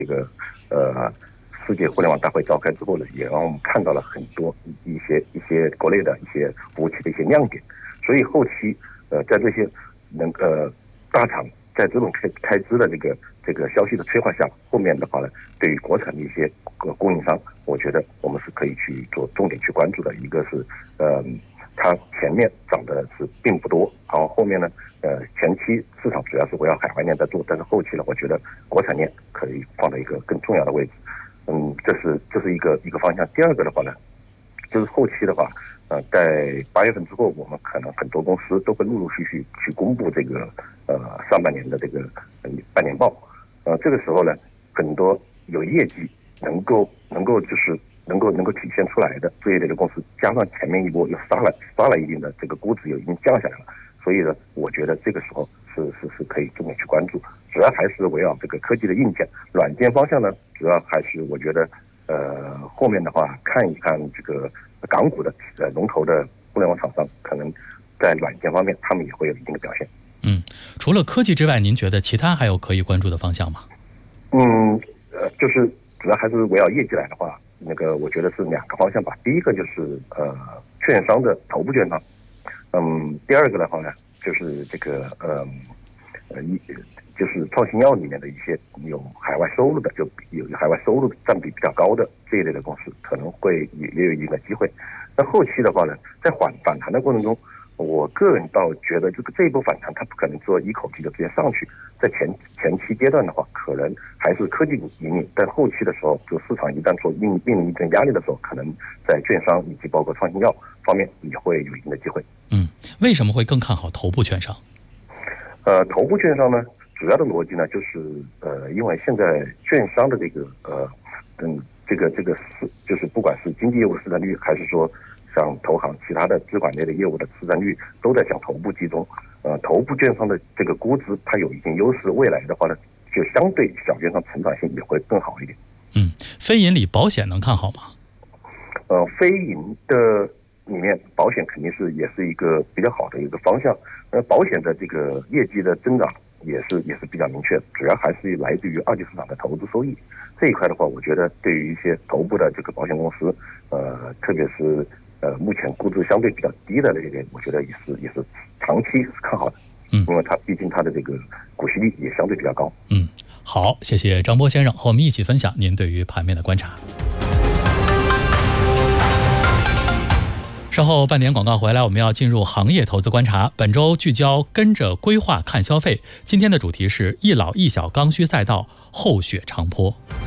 世界互联网大会召开之后呢，也让我们看到了很多一些国内的一些服务器的一些亮点。所以后期在这些大厂在资本开支的这个消息的催化下，后面的话呢，对于国产的一些供应商，我觉得我们是可以去做重点去关注的。一个是它前面涨的是并不多，然后后面呢前期市场主要是围绕海外链在做，但是后期呢，我觉得国产链可以放在一个更重要的位置。这是一个方向。第二个的话呢，就是后期的话，在8月份之后，我们可能很多公司都会陆陆续续去公布这个上半年的这个半年报。这个时候呢，很多有业绩能够体现出来的这一类的公司，加上前面一波又杀了一定的这个估值，已经降下来了。所以呢，我觉得这个时候是可以重点去关注，主要还是围绕这个科技的硬件。软件方向呢，主要还是我觉得后面的话看一看这个港股的龙头的互联网厂商，可能在软件方面他们也会有一定的表现。 除了科技之外，您觉得其他还有可以关注的方向吗？ 就是主要还是围绕业绩来的话，我觉得是2个方向吧。第一个就是券商的头部券商，第二个的话呢，就是这个就是创新药里面的一些有海外收入的，就有海外收入占比比较高的这一类的公司，可能会也有一定的机会。那后期的话呢，在反弹的过程中，我个人倒觉得这一波反弹它不可能做一口气就直接上去，在前期阶段的话，可能还是科技股引领，但后期的时候，就市场一旦面临一定压力的时候，可能在券商以及包括创新药方面也会有一定的机会。 为什么会更看好头部券商？ 头部券商呢，主要的逻辑呢，就是因为现在券商的就是不管是经纪业务市占率，还是说像投行其他的资管类的业务的市占率，都在向头部集中。头部券商的这个估值它有一定优势，未来的话呢，就相对小券商成长性也会更好一点。 非盈利保险能看好吗？ 非盈的里面，保险肯定也是一个比较好的一个方向。保险的这个业绩的增长也是比较明确，主要还是来自于二级市场的投资收益这一块的话，我觉得对于一些头部的这个保险公司，特别是目前估值相对比较低的那些，我觉得也是长期是看好的。因为毕竟它的这个股息率也相对比较高。 好，谢谢张波先生和我们一起分享您对于盘面的观察。稍后半点广告回来，我们要进入行业投资观察。本周聚焦跟着规划看消费，今天的主题是一老一小刚需赛道后雪长坡。